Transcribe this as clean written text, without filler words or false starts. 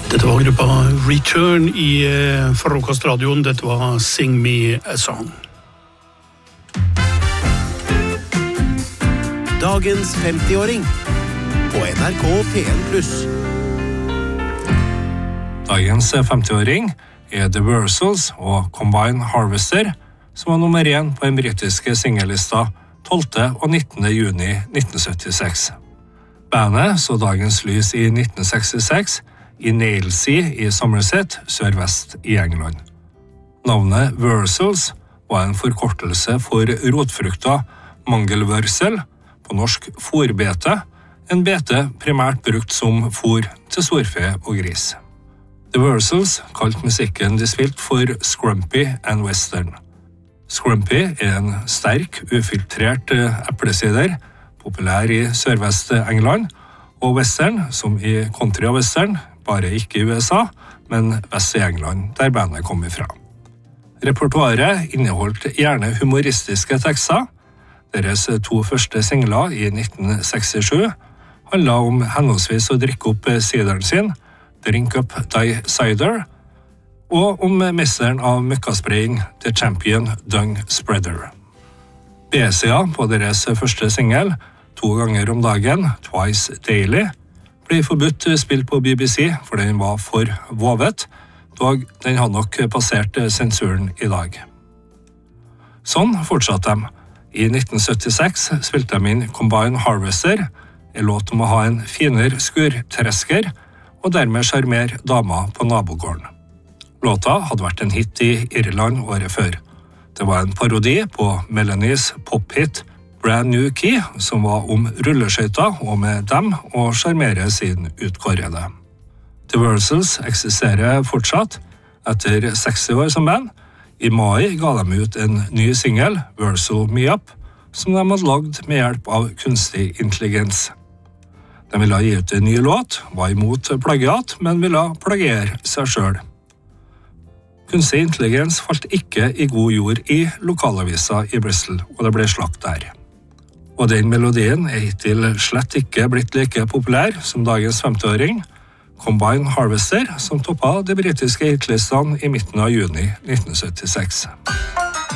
Dette var gruppa Return i Frokostradioen. Dette var Sing Me a Song. Dagens 50-åring på NRK P1+. Dagens 50-åring The Wurzels og Combine Harvester, som var nummer 1 på den britiske singellista 12. og 19. juni 1976. Bandet så dagens lys i 1966 i Nailsea i Somerset, sørvest i England. Navnet Wurzels var en forkortelse for rotfrukta mangelvørsel, på norsk forbete, en bete primært brukt som fôr til storfe og gris. The Wurzels kalte musikken de spilte for Scrumpy and Western. Scrumpy en sterk, ufiltrert eplesider, populær i sørvest England, og Western, som i country og western, bare ikke i USA, men vest i England, der bandet kom ifra. Repertoaret inneholdt gjerne humoristiske tekster. Deres 2 første singler i 1967 handlet om henholdsvis å drikke opp sideren sin, Drink Up Thy Cider, og om mesteren av møkkaspraying, The Champion Dung Spreader. B-sida på deres første singel, 2 ganger om dagen, Twice Daily, ble forbudt spilt på BBC, for den var for vovet, dog den hadde nok passert sensuren i dag. Sånn fortsatte de. I 1976 spilte de inn Combine Harvester, en låt om å ha en finere skurtresker, og dermed sjarmere damer på nabogården. Låta hadde vært en hit i Irland året før. Det var en parodi på Melanies pophit Brand New Key, som var om rulleskøyter og med dem å sjarmere sin utkårede. The Wurzels eksisterer fortsatt etter 60 år som band. I mai ga de ut en ny singel, Wurzels Me Up, som de hadde lagd med hjelp av kunstig intelligens. De ville gi ut en ny låt, var imot plagiat, men ville plagiere seg selv. Kunstig intelligens falt ikke i god jord i lokalavisa i Bristol, og det ble slakt der. Og den melodien hittil slett ikke blitt like populær som dagens 50-åring, Combine Harvester, som toppet de britiske hitlistene i midten av juni 1976.